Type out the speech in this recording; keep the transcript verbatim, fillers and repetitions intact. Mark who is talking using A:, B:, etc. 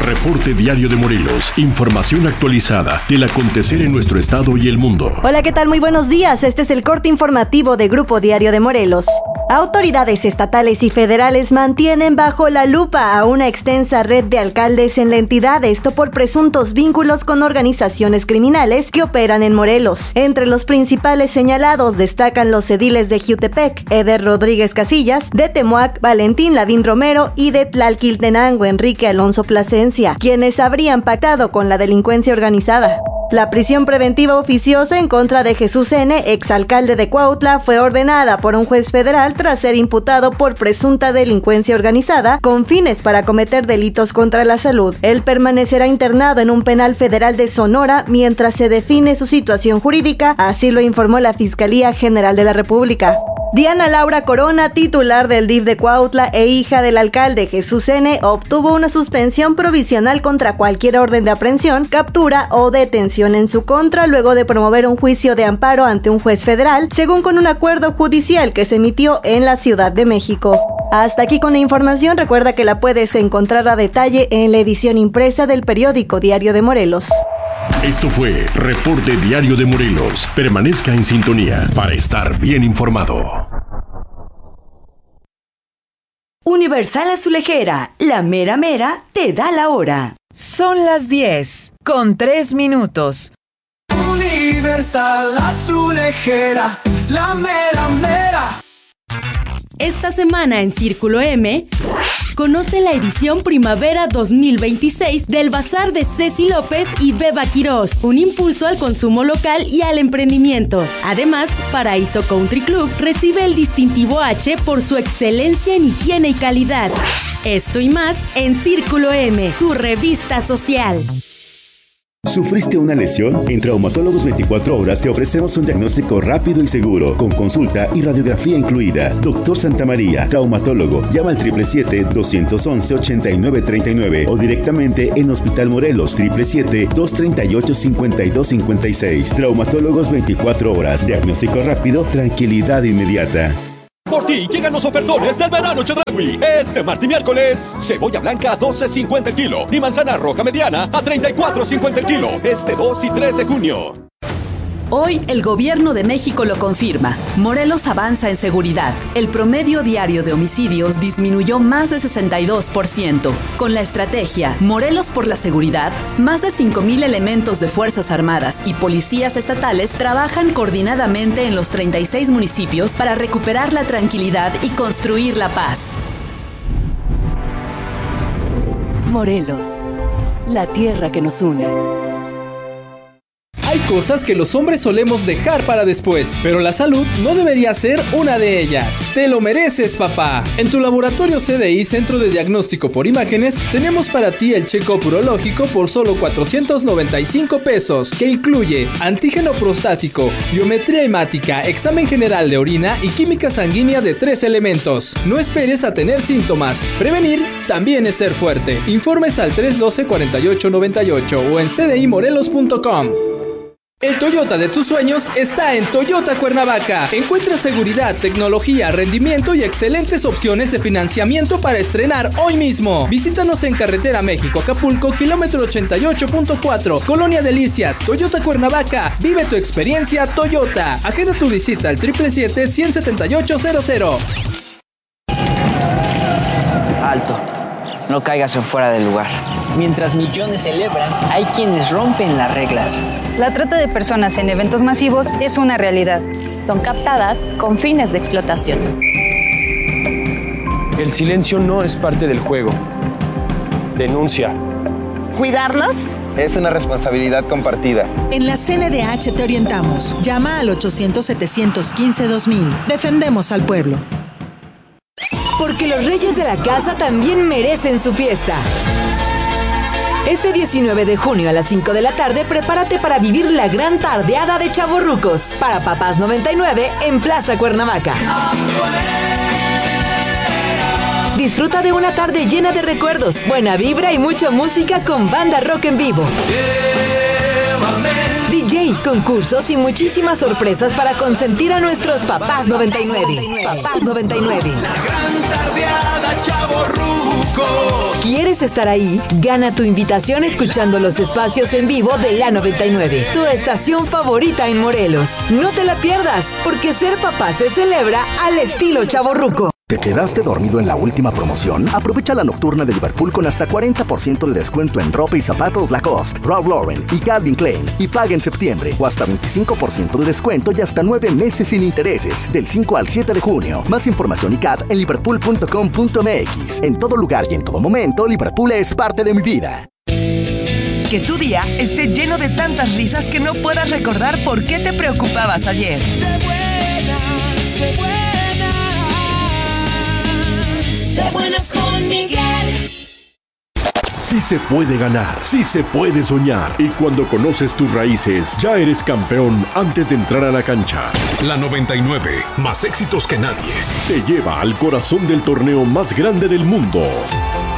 A: Reporte Diario de Morelos. Información actualizada del acontecer en nuestro estado y el mundo.
B: Hola, ¿qué tal? Muy buenos días. Este es el corte informativo de Grupo Diario de Morelos. Autoridades estatales y federales mantienen bajo la lupa a una extensa red de alcaldes en la entidad, esto por presuntos vínculos con organizaciones criminales que operan en Morelos. Entre los principales señalados destacan los ediles de Jiutepec, Eder Rodríguez Casillas, de Temuac, Valentín Lavín Romero y de Tlalquiltenango, Enrique Alonso Plasencia, quienes habrían pactado con la delincuencia organizada. La prisión preventiva oficiosa en contra de Jesús N., exalcalde de Cuautla, fue ordenada por un juez federal tras ser imputado por presunta delincuencia organizada con fines para cometer delitos contra la salud. Él permanecerá internado en un penal federal de Sonora mientras se define su situación jurídica, así lo informó la Fiscalía General de la República. Diana Laura Corona, titular del D I F de Cuautla e hija del alcalde Jesús N., obtuvo una suspensión provisional contra cualquier orden de aprehensión, captura o detención en su contra luego de promover un juicio de amparo ante un juez federal, según con un acuerdo judicial que se emitió en la Ciudad de México. Hasta aquí con la información. Recuerda que la puedes encontrar a detalle en la edición impresa del periódico Diario de Morelos.
A: Esto fue Reporte Diario de Morelos. Permanezca en sintonía para estar bien informado.
C: Universal Azulejera, la mera mera te da la hora.
D: Son las diez, con tres minutos.
E: Universal Azulejera, la mera mera.
F: Esta semana en Círculo M, conoce la edición Primavera dos mil veintiséis del Bazar de Ceci López y Beba Quirós, un impulso al consumo local y al emprendimiento. Además, Paraíso Country Club recibe el distintivo H por su excelencia en higiene y calidad. Esto y más en Círculo M, tu revista social.
G: ¿Sufriste una lesión? En Traumatólogos veinticuatro horas te ofrecemos un diagnóstico rápido y seguro, con consulta y radiografía incluida. Doctor Santamaría, traumatólogo. Llama al siete siete siete, dos uno uno, ocho nueve tres nueve o directamente en Hospital Morelos, siete siete siete, dos tres ocho, cinco dos cinco seis. Traumatólogos veinticuatro horas. Diagnóstico rápido, tranquilidad inmediata.
H: Por ti llegan los ofertones del verano Chedraui. Este martes y miércoles, cebolla blanca a doce cincuenta el kilo y manzana roja mediana a treinta y cuatro cincuenta el kilo. Este dos y tres de junio.
C: Hoy el gobierno de México lo confirma. Morelos avanza en seguridad. El promedio diario de homicidios disminuyó más de sesenta y dos por ciento. Con la estrategia Morelos por la Seguridad, más de cinco mil elementos de Fuerzas Armadas y policías estatales trabajan coordinadamente en los treinta y seis municipios para recuperar la tranquilidad y construir la paz.
I: Morelos, la tierra que nos une.
J: Hay cosas que los hombres solemos dejar para después, pero la salud no debería ser una de ellas. Te lo mereces, papá. En tu laboratorio C D I, Centro de Diagnóstico por Imágenes, tenemos para ti el check-up urológico por solo cuatrocientos noventa y cinco pesos, que incluye antígeno prostático, biometría hemática, examen general de orina y química sanguínea de tres elementos. No esperes a tener síntomas. Prevenir también es ser fuerte. Informes al tres uno dos, cuatro ocho nueve ocho o en c d i morelos punto com. El Toyota de tus sueños está en Toyota Cuernavaca. Encuentra seguridad, tecnología, rendimiento y excelentes opciones de financiamiento para estrenar hoy mismo. Visítanos en Carretera México-Acapulco, kilómetro ochenta y ocho punto cuatro, Colonia Delicias, Toyota Cuernavaca. Vive tu experiencia Toyota. Agenda tu visita al siete siete siete, uno siete ocho cero cero.
K: Alto. No caigas en fuera del lugar. Mientras millones celebran, hay quienes rompen las reglas.
L: La trata de personas en eventos masivos es una realidad.
M: Son captadas con fines de explotación.
N: El silencio no es parte del juego. Denuncia.
O: ¿Cuidarnos?
N: Es una responsabilidad compartida.
O: En la C N D H te orientamos. Llama al ochocientos, setecientos quince, dos mil. Defendemos al pueblo.
I: Porque los reyes de la casa también merecen su fiesta. Este diecinueve de junio a las cinco de la tarde, prepárate para vivir la gran tardeada de Chavorrucos para Papás noventa y nueve en Plaza Cuernavaca. Disfruta de una tarde llena de recuerdos, buena vibra y mucha música con banda rock en vivo. D J, concursos y muchísimas sorpresas para consentir a nuestros Papás noventa y nueve. Papás noventa y nueve.
E: La gran tardeada chavorrucos.
I: ¿Quieres estar ahí? Gana tu invitación escuchando los espacios en vivo de la noventa y nueve, tu estación favorita en Morelos. No te la pierdas, porque ser papá se celebra al estilo chavorruco.
P: ¿Te quedaste dormido en la última promoción? Aprovecha la nocturna de Liverpool con hasta cuarenta por ciento de descuento en ropa y zapatos Lacoste, Ralph Lauren y Calvin Klein. Y paga en septiembre o hasta veinticinco por ciento de descuento y hasta nueve meses sin intereses. Del cinco al siete de junio. Más información y C A D en liverpool punto com punto m x. En todo lugar y en todo momento, Liverpool es parte de mi vida.
D: Que tu día esté lleno de tantas risas que no puedas recordar por qué te preocupabas ayer.
E: De buenas, de buenas. De buenas con Miguel.
A: Sí se puede ganar, sí se puede soñar. Y cuando conoces tus raíces, ya eres campeón antes de entrar a la cancha.
Q: La noventa y nueve, más éxitos que nadie.
A: Te lleva al corazón del torneo más grande del mundo.